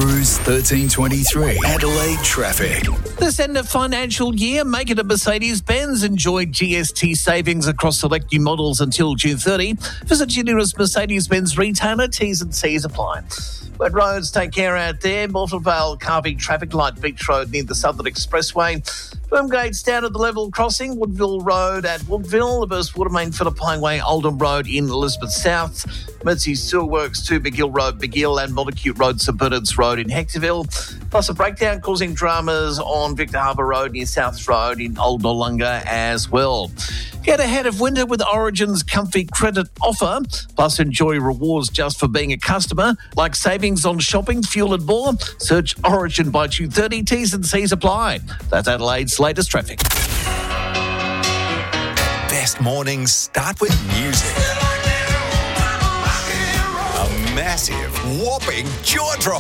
Cruise 1323. Adelaide traffic. This end of financial year, make it a Mercedes-Benz. Enjoy GST savings across select new models until June 30. Visit your nearest Mercedes-Benz retailer. T's and C's apply. Wet roads, take care out there. Mortal Vale carving traffic light, Beach Road near the Southern Expressway. Boom gates down at the level crossing, Woodville Road at Woodville, the Burst Watermain Phillip Highway, Oldham Road in Elizabeth South, Mersey Steelworks to Big Hill Road, Big Hill, and Montacute Road, St Bernard's Road in Hectorville, plus a breakdown causing dramas on Victor Harbour Road near South Road in Old Noarlunga as well. Get ahead of winter with Origin's comfy credit offer, plus enjoy rewards just for being a customer, like savings on shopping, fuel and more. Search Origin by June 30. T's and C's apply. That's Adelaide's latest traffic. Best mornings start with music. A massive, whopping jaw drop.